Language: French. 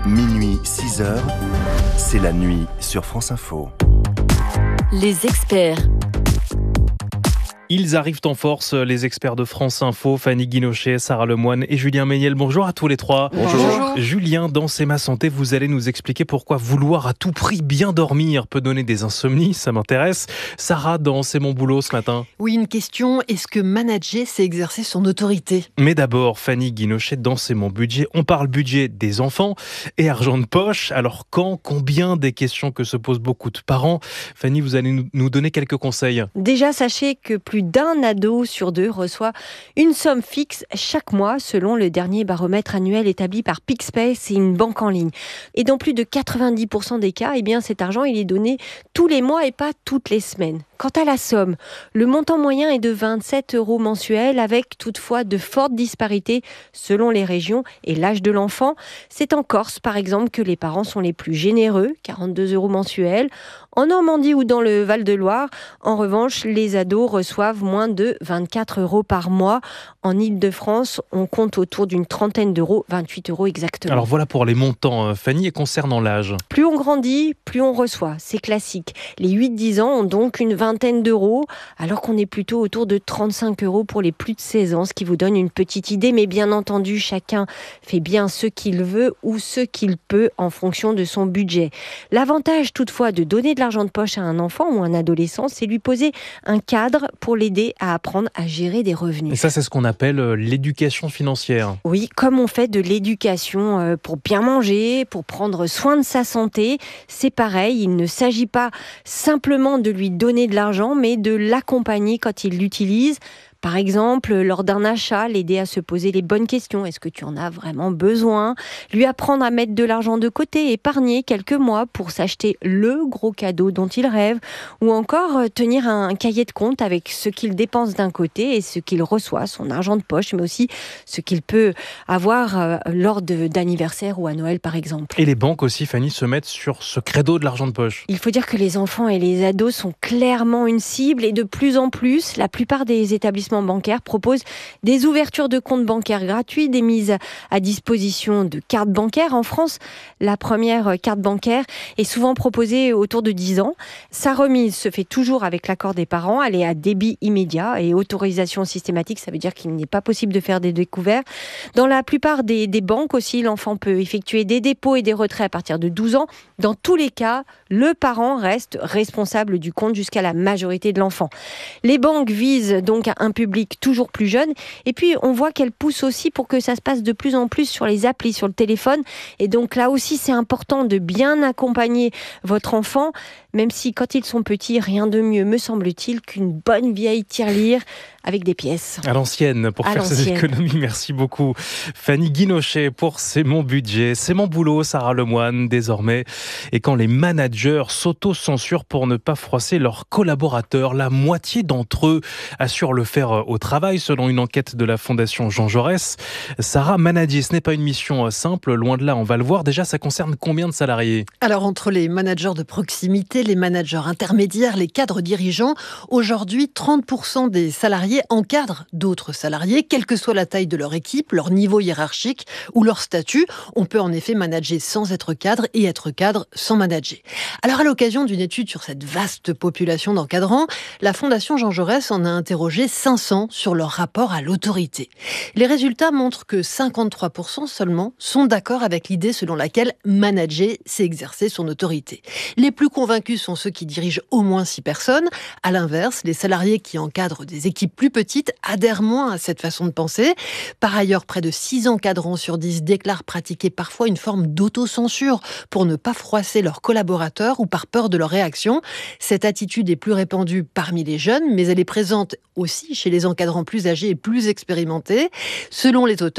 Minuit, 6h, c'est la nuit sur France Info. Les experts. Ils arrivent en force, les experts de France Info, Fanny Guinochet, Sarah Lemoine et Julien Méniel. Bonjour à tous les trois. Bonjour. Julien, dans C'est ma santé, vous allez nous expliquer pourquoi vouloir à tout prix bien dormir peut donner des insomnies, ça m'intéresse. Sarah, dans C'est mon boulot ce matin. Oui, une question, est-ce que manager, c'est exercer son autorité ? Mais d'abord, Fanny Guinochet, dans C'est mon budget, on parle budget des enfants et argent de poche. Alors quand, combien, des questions que se posent beaucoup de parents. Fanny, vous allez nous donner quelques conseils. Déjà, sachez que plus d'un ado sur deux reçoit une somme fixe chaque mois selon le dernier baromètre annuel établi par Pixpay, c'est une banque en ligne. Et dans plus de 90% des cas, cet argent il est donné tous les mois et pas toutes les semaines. Quant à la somme, le montant moyen est de 27 € mensuels avec toutefois de fortes disparités selon les régions et l'âge de l'enfant. C'est en Corse par exemple que les parents sont les plus généreux, 42 € mensuels. En Normandie ou dans le Val-de-Loire, en revanche, les ados reçoivent moins de 24 € par mois. En Île-de-France, on compte autour d'une trentaine d'euros, 28 € exactement. Alors voilà pour les montants, Fanny, et concernant l'âge. Plus on grandit, plus on reçoit, c'est classique. Les 8-10 ans ont donc une vingtaine d'euros, alors qu'on est plutôt autour de 35 € pour les plus de 16 ans, ce qui vous donne une petite idée. Mais bien entendu, chacun fait bien ce qu'il veut ou ce qu'il peut en fonction de son budget. L'avantage toutefois de donner de l'argent de poche à un enfant ou un adolescent, c'est lui poser un cadre pour l'aider à apprendre à gérer des revenus. Et ça, c'est ce qu'on appelle l'éducation financière. Oui, comme on fait de l'éducation pour bien manger, pour prendre soin de sa santé, c'est pareil. Il ne s'agit pas simplement de lui donner de l'argent, mais de l'accompagner quand il l'utilise. Par exemple, lors d'un achat, l'aider à se poser les bonnes questions. Est-ce que tu en as vraiment besoin ? Lui apprendre à mettre de l'argent de côté, épargner quelques mois pour s'acheter le gros cadeau dont il rêve. Ou encore tenir un cahier de compte avec ce qu'il dépense d'un côté et ce qu'il reçoit, son argent de poche, mais aussi ce qu'il peut avoir lors d'anniversaire ou à Noël par exemple. Et les banques aussi, Fanny, se mettent sur ce credo de l'argent de poche. Il faut dire que les enfants et les ados sont clairement une cible et de plus en plus, la plupart des établissements bancaires proposent des ouvertures de comptes bancaires gratuits, des mises à disposition de cartes bancaires. En France, la première carte bancaire est souvent proposée autour de 10 ans. Sa remise se fait toujours avec l'accord des parents. Elle est à débit immédiat et autorisation systématique. Ça veut dire qu'il n'est pas possible de faire des découvertes. Dans la plupart des banques aussi, l'enfant peut effectuer des dépôts et des retraits à partir de 12 ans. Dans tous les cas, le parent reste responsable du compte jusqu'à la majorité de l'enfant. Les banques visent donc un public toujours plus jeune. Et puis, on voit qu'elle pousse aussi pour que ça se passe de plus en plus sur les applis, sur le téléphone. Et donc là aussi, c'est important de bien accompagner votre enfant, même si quand ils sont petits, rien de mieux, me semble-t-il, qu'une bonne vieille tirelire avec des pièces. À l'ancienne, pour faire ses économies. Merci beaucoup. Fanny Guinochet pour C'est mon budget. C'est mon boulot, Sarah Lemoine, désormais. Et quand les managers s'auto-censurent pour ne pas froisser leurs collaborateurs, la moitié d'entre eux assurent le faire au travail, selon une enquête de la Fondation Jean Jaurès. Sarah, manager, ce n'est pas une mission simple, loin de là, on va le voir. Déjà, ça concerne combien de salariés ? Alors, entre les managers de proximité, les managers intermédiaires, les cadres dirigeants, aujourd'hui, 30% des salariés encadrent d'autres salariés, quelle que soit la taille de leur équipe, leur niveau hiérarchique ou leur statut. On peut en effet manager sans être cadre et être cadre sans manager. Alors, à l'occasion d'une étude sur cette vaste population d'encadrants, la Fondation Jean Jaurès en a interrogé 500 sur leur rapport à l'autorité. Les résultats montrent que 53% seulement sont d'accord avec l'idée selon laquelle manager, c'est exercer son autorité. Les plus convaincus sont ceux qui dirigent au moins 6 personnes. À l'inverse, les salariés qui encadrent des équipes plus petites adhèrent moins à cette façon de penser. Par ailleurs, près de 6 encadrants sur 10 déclarent pratiquer parfois une forme d'autocensure pour ne pas froisser leurs collaborateurs ou par peur de leur réaction. Cette attitude est plus répandue parmi les jeunes, mais elle est présente aussi chez les encadrants plus âgés et plus expérimentés. Selon les auteurs,